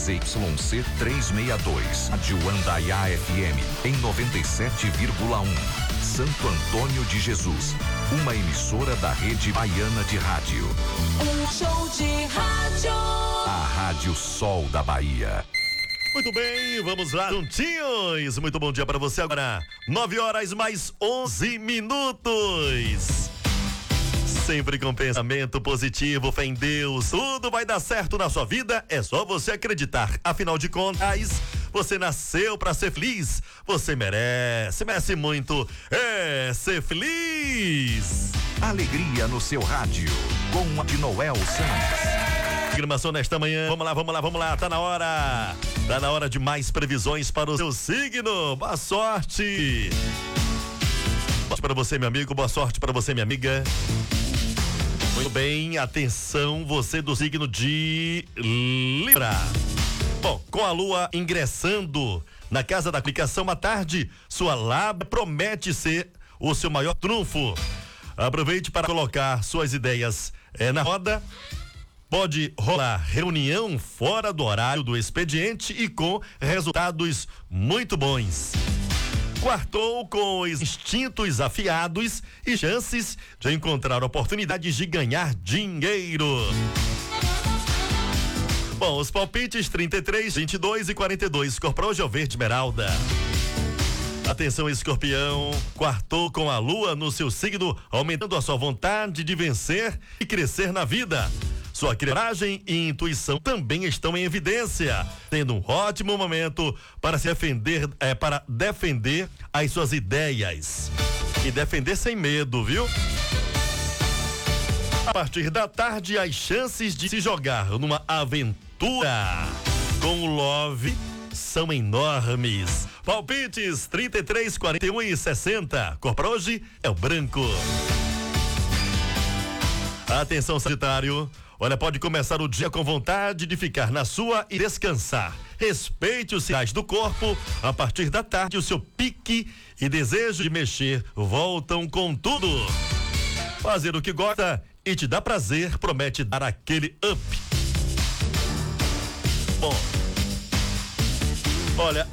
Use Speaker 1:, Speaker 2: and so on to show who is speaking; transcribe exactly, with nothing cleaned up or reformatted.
Speaker 1: Y C trezentos e sessenta e dois. Rádio Andaiá F M em noventa e sete vírgula um. Santo Antônio de Jesus, uma emissora da Rede Baiana de Rádio.
Speaker 2: Um show de rádio.
Speaker 1: A Rádio Sol da Bahia.
Speaker 3: Muito bem, vamos lá, juntinhos. Muito bom dia para você agora. Nove horas mais onze minutos. Sempre com pensamento positivo, fé em Deus. Tudo vai dar certo na sua vida, é só você acreditar. Afinal de contas, você nasceu para ser feliz. Você merece, merece muito. É ser feliz.
Speaker 1: Alegria no seu rádio, com a de Noel Santos.
Speaker 3: Programação nesta manhã. Vamos lá, vamos lá, vamos lá. Tá na hora. Tá na hora de mais previsões para o seu signo. Boa sorte. Boa sorte para você, meu amigo. Boa sorte para você, minha amiga. Muito bem, atenção, você do signo de Libra. Bom, com a lua ingressando na casa da aplicação à tarde, sua lábia promete ser o seu maior trunfo. Aproveite para colocar suas ideias é, na roda. Pode rolar reunião fora do horário do expediente e com resultados muito bons. Quartou com os instintos afiados e chances de encontrar oportunidades de ganhar dinheiro. Bom, os palpites trinta e três, vinte e dois e quarenta e dois. Cor pra hoje é o verde esmeralda. Atenção, escorpião, quartou com a lua no seu signo, aumentando a sua vontade de vencer e crescer na vida. Sua coragem e intuição também estão em evidência, tendo um ótimo momento para se defender, é, para defender as suas ideias. E defender sem medo, viu? A partir da tarde, as chances de se jogar numa aventura com o Love são enormes. Palpites trinta e três, quarenta e um e sessenta. Cor pra hoje é o branco. Atenção, Sagitário. Olha, pode começar o dia com vontade de ficar na sua e descansar. Respeite os sinais do corpo. A partir da tarde, o seu pique e desejo de mexer voltam com tudo. Fazer o que gosta e te dá prazer promete dar aquele up. Bom, olha,